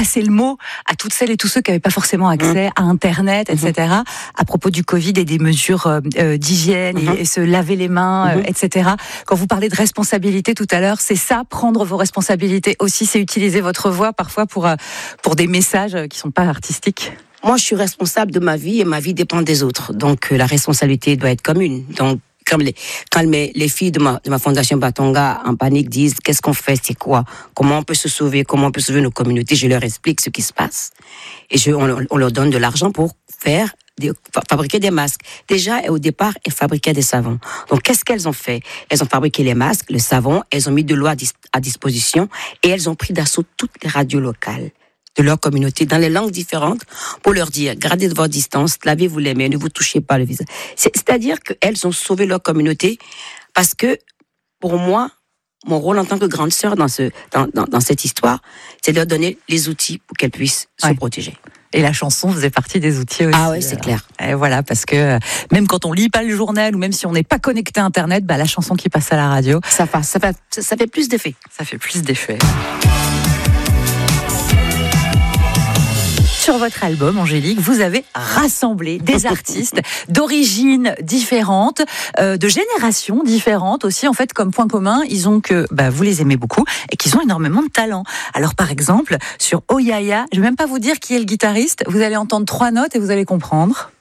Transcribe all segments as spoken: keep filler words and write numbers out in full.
passer le mot à toutes celles et tous ceux qui n'avaient pas forcément accès mmh. à Internet, et cetera. Mmh. À propos du Covid et des mesures euh, d'hygiène mmh. et, et se laver les mains, mmh. euh, et cetera. Quand vous parlez de responsabilité tout à l'heure, c'est ça, prendre vos responsabilités aussi, c'est utiliser votre voix parfois pour, euh, pour des messages qui ne sont pas artistiques. Moi, je suis responsable de ma vie et ma vie dépend des autres. Donc, euh, la responsabilité doit être commune. Donc, comme les, quand les, les filles de ma, de ma fondation Batonga en panique disent qu'est-ce qu'on fait, c'est quoi, comment on peut se sauver, comment on peut sauver nos communautés, je leur explique ce qui se passe et je, on, on leur donne de l'argent pour faire des, fabriquer des masques. Déjà, au départ, elles fabriquaient des savons. Donc, qu'est-ce qu'elles ont fait? Elles ont fabriqué les masques, le savon, elles ont mis de l'eau à, dis, à disposition et elles ont pris d'assaut toutes les radios locales de leur communauté, dans les langues différentes, pour leur dire, gardez de votre distance, lavez-vous les mains, ne vous touchez pas le visage. C'est, c'est-à-dire qu'elles ont sauvé leur communauté, parce que, pour moi, mon rôle en tant que grande sœur dans, ce, dans, dans, dans cette histoire, c'est de leur donner les outils pour qu'elles puissent ouais. se protéger. Et la chanson faisait partie des outils aussi. Ah oui, c'est clair. Et voilà, parce que même quand on lit pas le journal ou même si on n'est pas connecté à Internet, bah, la chanson qui passe à la radio, ça, passe, ça, fait, ça fait plus d'effet. Ça fait plus d'effet. Sur votre album, Angélique, vous avez rassemblé des artistes d'origines différentes, euh, de générations différentes aussi. En fait, comme point commun, ils ont que bah, vous les aimez beaucoup et qu'ils ont énormément de talent. Alors, par exemple, sur Oh Ya Ya, je vais même pas vous dire qui est le guitariste. Vous allez entendre trois notes et vous allez comprendre.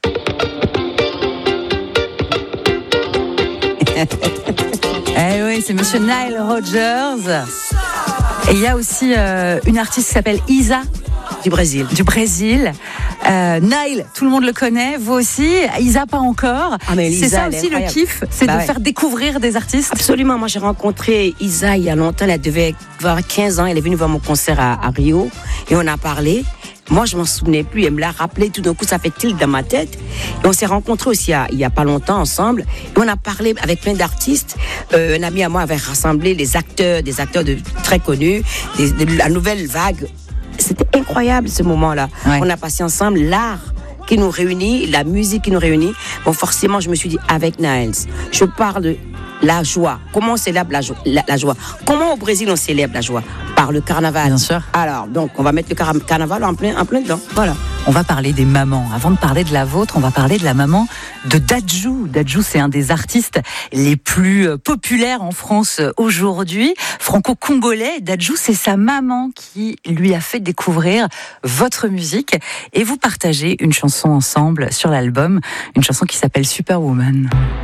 Eh oui, c'est Monsieur Nile Rodgers. Et il y a aussi euh, une artiste qui s'appelle Isa. Du Brésil. Du Brésil. Euh, Nile, tout le monde le connaît, vous aussi. Isa, pas encore. Ah mais c'est Isa, ça aussi le kiff, c'est bah de ouais. faire découvrir des artistes. Absolument. Moi, j'ai rencontré Isa il y a longtemps. Elle devait avoir quinze ans. Elle est venue voir mon concert à, à Rio et on a parlé. Moi, je m'en souvenais plus. Elle me l'a rappelé. Tout d'un coup, ça fait tilt dans ma tête. Et on s'est rencontrés aussi il y a, il y a pas longtemps ensemble. Et on a parlé avec plein d'artistes. Euh, un ami à moi avait rassemblé les acteurs, des acteurs de, très connus, des, de la nouvelle vague. C'était incroyable ce moment-là. Ouais. On a passé ensemble l'art qui nous réunit, la musique qui nous réunit. Bon, forcément, je me suis dit, avec Niles, je parle de la joie. Comment on célèbre la, jo- la, la joie? Comment au Brésil on célèbre la joie? Par le carnaval. Bien sûr. Alors, donc, on va mettre le car- carnaval en plein, en plein dedans. Voilà. On va parler des mamans. Avant de parler de la vôtre, on va parler de la maman de Dadju. Dadju, c'est un des artistes les plus populaires en France aujourd'hui. Franco-congolais. Dadju, c'est sa maman qui lui a fait découvrir votre musique. Et vous partagez une chanson ensemble sur l'album. Une chanson qui s'appelle Superwoman.